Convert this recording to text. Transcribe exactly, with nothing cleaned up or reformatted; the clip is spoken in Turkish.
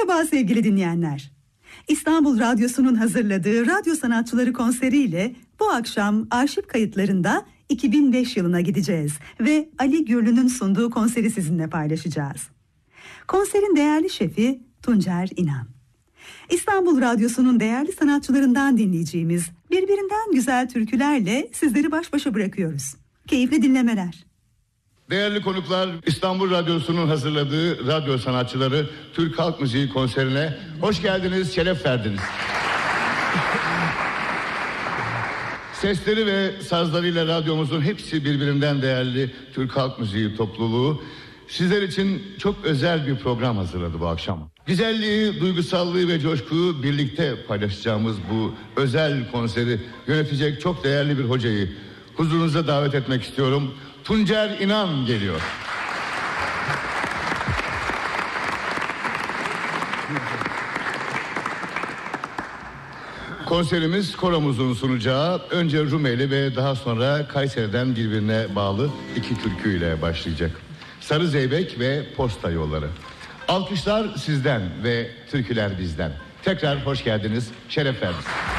Merhaba sevgili dinleyenler. İstanbul Radyosu'nun hazırladığı radyo sanatçıları konseriyle bu akşam arşiv kayıtlarında iki bin beş yılına gideceğiz ve Ali Gürlü'nün sunduğu konseri sizinle paylaşacağız. Konserin değerli şefi Tuncer İnan. İstanbul Radyosu'nun değerli sanatçılarından dinleyeceğimiz birbirinden güzel türkülerle sizleri baş başa bırakıyoruz. Keyifli dinlemeler. Değerli konuklar, İstanbul Radyosu'nun hazırladığı radyo sanatçıları Türk Halk Müziği konserine hoş geldiniz, şeref verdiniz. Sesleri ve sazlarıyla radyomuzun hepsi birbirinden değerli Türk Halk Müziği topluluğu sizler için çok özel bir program hazırladı bu akşam. Güzelliği, duygusallığı ve coşkuyu birlikte paylaşacağımız bu özel konseri yönetecek çok değerli bir hocayı huzurunuza davet etmek istiyorum. Tuncer İnan geliyor. Konserimiz koromuzun sunacağı önce Rumeli ve daha sonra Kayseri'den birbirine bağlı iki türküyle başlayacak. Sarı Zeybek ve Posta Yolları. Alkışlar sizden ve türküler bizden. Tekrar hoş geldiniz, şeref verdiniz.